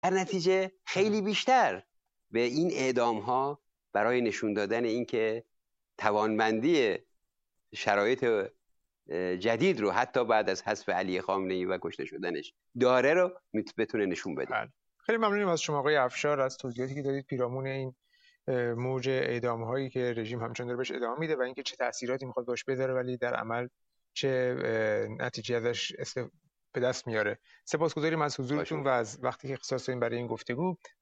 در نتیجه خیلی بیشتر به این اعدام‌ها برای نشون دادن اینکه توانمندی شرایط جدید رو حتی بعد از حذف علی خامنه‌ای و کشته شدنش داره رو بتونه نشون بده. خیلی ممنونیم از شما آقای افشار از توضیحاتی که دادید پیرامون این موج اعدام‌هایی که رژیم همچنان داره بهش ادامه میده و اینکه چه تأثیراتی میخواد باش بذاره ولی در عمل چه نتیجه ازش به دست میاره. سپاسگزاریم از حضورتون و از وقتی که اختصاص دادین برای این گفتگو.